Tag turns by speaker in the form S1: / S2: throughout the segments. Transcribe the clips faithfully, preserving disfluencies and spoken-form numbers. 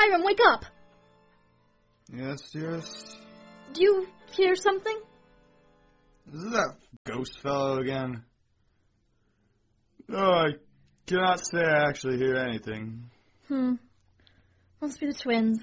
S1: Simon, wake up!
S2: Yes, dearest?
S1: Do you hear something?
S2: Is it that ghost fellow again? No, I cannot say I actually hear anything.
S1: Hmm. Must be the twins.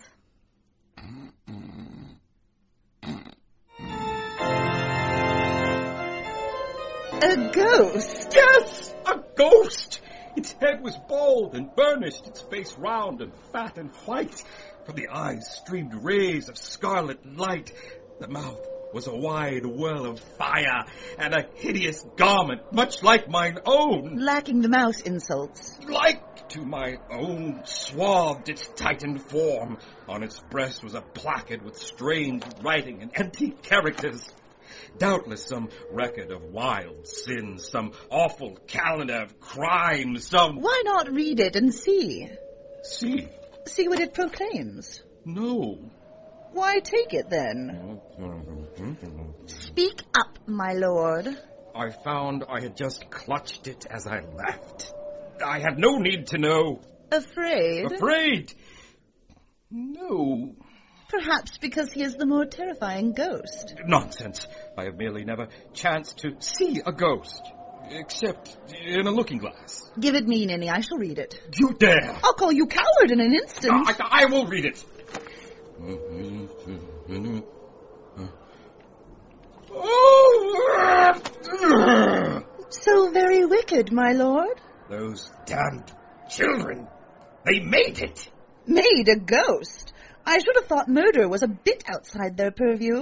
S3: A ghost?
S4: Yes, a ghost! Its head was bald and burnished, its face round and fat and white. From the eyes streamed rays of scarlet light. The mouth was a wide well of fire, and a hideous garment, much like mine own.
S3: Lacking the mouse insults.
S4: Like to my own, swathed its tightened form. On its breast was a placard with strange writing and empty characters. Doubtless some record of wild sins, some awful calendar of crime, some...
S3: Why not read it and see?
S4: See?
S3: See what it proclaims.
S4: No.
S3: Why take it then? Speak up, my lord.
S4: I found I had just clutched it as I left. I had no need to know.
S3: Afraid?
S4: Afraid? No.
S3: Perhaps because he is the more terrifying ghost.
S4: Nonsense. I have merely never chanced to see a ghost. Except in a looking glass.
S3: Give it me, Ninny. I shall read it.
S4: You dare!
S3: I'll call you coward in an instant.
S4: I, I will read it.
S3: So very wicked, my lord.
S4: Those damned children. They made it.
S3: Made a ghost? I should have thought murder was a bit outside their purview.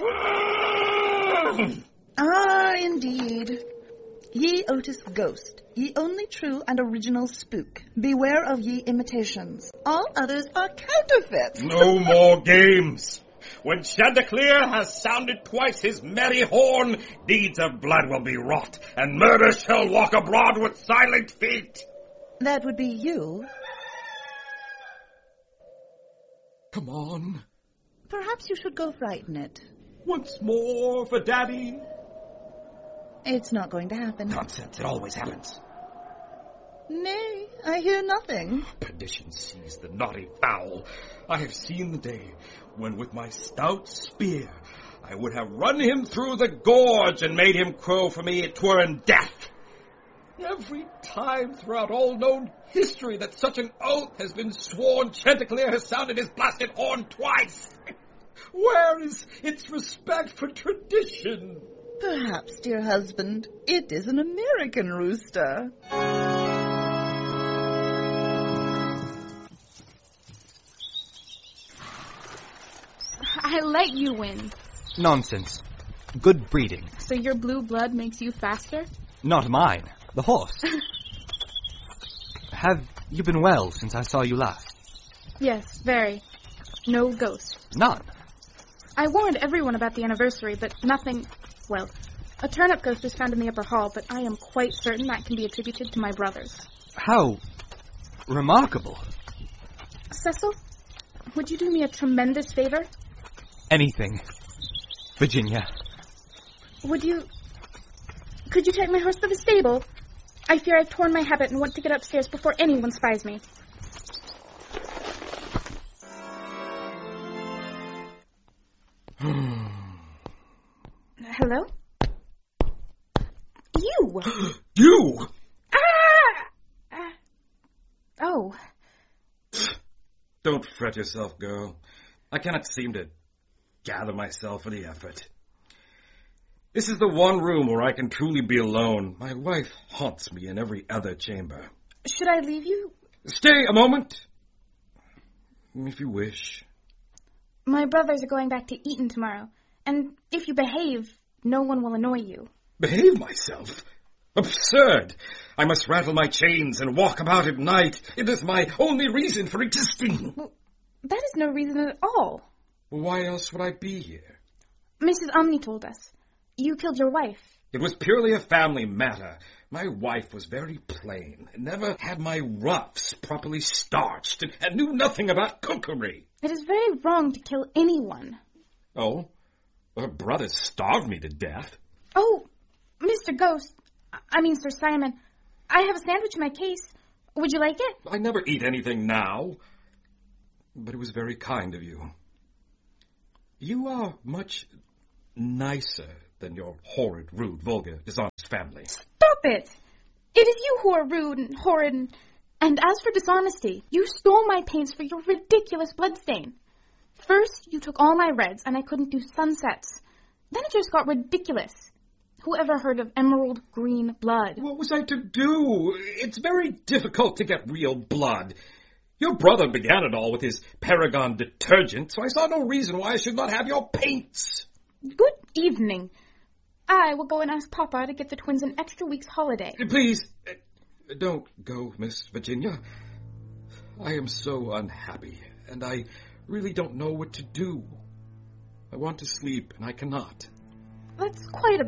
S3: Ah, indeed. Ye Otis Ghost, ye only true and original spook. Beware of ye imitations. All others are counterfeits.
S4: No more games. When Chanticleer has sounded twice his merry horn, deeds of blood will be wrought, and murder shall walk abroad with silent feet.
S3: That would be you.
S4: Come on.
S3: Perhaps you should go frighten it.
S4: Once more for Daddy.
S3: It's not going to happen.
S4: Nonsense, it always happens.
S3: Nay, I hear nothing.
S4: Perdition seize the naughty fowl. I have seen the day when with my stout spear I would have run him through the gorge and made him crow for me twere in death. Every time throughout all known history that such an oath has been sworn, Chanticleer has sounded his blasted horn twice. Where is its respect for tradition?
S3: Perhaps, dear husband, it is an American rooster.
S5: I let you win.
S6: Nonsense. Good breeding.
S5: So your blue blood makes you faster?
S6: Not mine. The horse. Have you been well since I saw you last?
S5: Yes, very. No ghost.
S6: None.
S5: I warned everyone about the anniversary, but nothing... Well, a turnip ghost was found in the upper hall, but I am quite certain that can be attributed to my brothers.
S6: How remarkable.
S5: Cecil, would you do me a tremendous favor?
S6: Anything. Virginia.
S5: Would you... Could you take my horse to the stable? I fear I've torn my habit and want to get upstairs before anyone spies me. Hello? You!
S4: You!
S5: Ah! Uh, oh.
S4: Don't fret yourself, girl. I cannot seem to gather myself for the effort. This is the one room where I can truly be alone. My wife haunts me in every other chamber.
S5: Should I leave you?
S4: Stay a moment. If you wish.
S5: My brothers are going back to Eton tomorrow, and if you behave, no one will annoy you.
S4: Behave myself? Absurd! I must rattle my chains and walk about at night. It is my only reason for existing.
S5: Well, that is no reason at all.
S4: Why else would I be here?
S5: Missus Omni told us. You killed your wife.
S4: It was purely a family matter. My wife was very plain, and never had my ruffs properly starched, and, and knew nothing about cookery.
S5: It is very wrong to kill anyone.
S4: Oh? Her brothers starved me to death.
S5: Oh, Mister Ghost, I mean Sir Simon, I have a sandwich in my case. Would you like it?
S4: I never eat anything now. but it was very kind of you. You are much nicer than your horrid, rude, vulgar, dishonest family.
S5: Stop it! It is you who are rude and horrid and... And as for dishonesty, you stole my paints for your ridiculous bloodstain. First, you took all my reds, and I couldn't do sunsets. Then it just got ridiculous. Who ever heard of emerald green blood?
S4: What was I to do? It's very difficult to get real blood. Your brother began it all with his Paragon detergent, so I saw no reason why I should not have your paints.
S5: Good evening. I will go and ask Papa to get the twins an extra week's holiday.
S4: Please, uh, don't go, Miss Virginia. I am so unhappy, and I really don't know what to do. I want to sleep, and I cannot.
S5: That's quite a